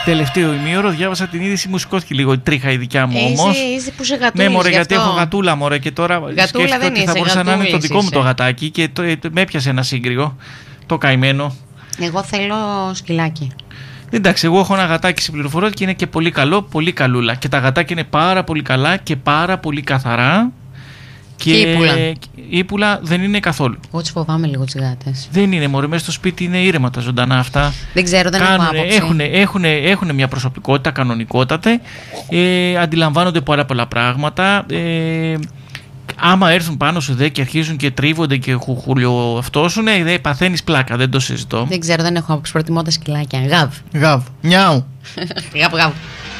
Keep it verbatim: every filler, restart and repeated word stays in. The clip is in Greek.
τελευταίο ημίωρο διάβασα την είδηση, μου σηκώθηκε λίγο η τρίχα η δικιά μου όμως. Είσαι, είσαι που σε γατούλης. Ναι, μωρέ, γι' γιατί αυτό. έχω γατούλα, μωρέ, και τώρα Γατούλα σκέφτηκα δεν ότι είσαι, θα μπορούσε να είναι το δικό είσαι. μου το γατάκι και το, το, με έπιασε ένα σύγκριγο. Το καημένο. Εγώ θέλω σκυλάκι. Εντάξει, εγώ έχω ένα γατάκι στην πληροφορία και είναι και πολύ καλό, πολύ καλούλα. Και τα γατάκια είναι πάρα πολύ καλά και πάρα πολύ καθαρά. Και η ύπουλα. η ύπουλα δεν είναι καθόλου. Εγώ τις φοβάμαι λίγο τις γάτες. Δεν είναι, μωρέ, μέσα στο σπίτι είναι ήρεμα τα ζωντανά αυτά. Δεν ξέρω, δεν έχω άποψη. Έχουν, έχουν, έχουν μια προσωπικότητα κανονικότατη, ε, αντιλαμβάνονται πάρα πολλά πράγματα. Ε, άμα έρθουν πάνω σου δε και αρχίζουν και τρίβονται και χουχουλιοαυτόσουν, δε παθαίνεις πλάκα, δεν το συζητώ. Δεν ξέρω, δεν έχω άποψη. Προτιμώ τα σκυλάκια. Γαβ. Γαβ. Νιάου. Γαβ, γαβ.